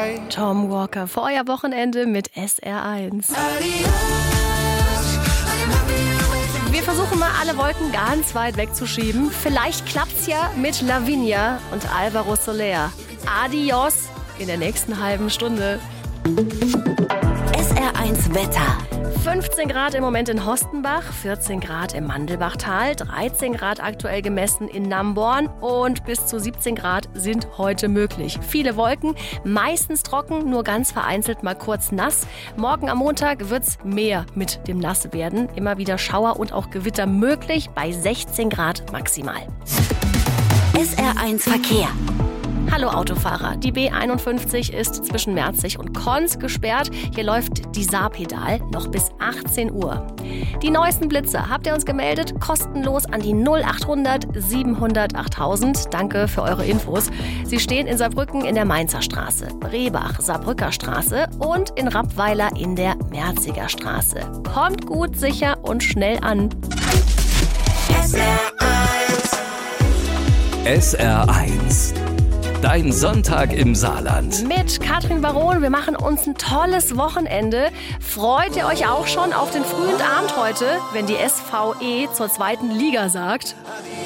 Tom Walker vor euer Wochenende mit SR1. Wir versuchen mal, alle Wolken ganz weit wegzuschieben. Vielleicht klappt's ja mit Lavinia und Alvaro Soler. Adios in der nächsten halben Stunde. SR1 Wetter. 15 Grad im Moment in Hostenbach, 14 Grad im Mandelbachtal, 13 Grad aktuell gemessen in Namborn und bis zu 17 Grad sind heute möglich. Viele Wolken, meistens trocken, nur ganz vereinzelt mal kurz nass. Morgen am Montag wird's mehr mit dem Nasswerden. Immer wieder Schauer und auch Gewitter möglich bei 16 Grad maximal. SR1 Verkehr. Hallo Autofahrer, die B51 ist zwischen Merzig und Konz gesperrt. Hier läuft die Saarpedal noch bis 18 Uhr. Die neuesten Blitzer habt ihr uns gemeldet, kostenlos an die 0800 700 8000. Danke für eure Infos. Sie stehen in Saarbrücken in der Mainzer Straße, Rehbach, Saarbrücker Straße und in Rappweiler in der Merziger Straße. Kommt gut, sicher und schnell an. SR1. Dein Sonntag im Saarland. Mit Katrin Baron, wir machen uns ein tolles Wochenende. Freut ihr euch auch schon auf den frühen Abend heute, wenn die SVE zur 2. Liga sagt?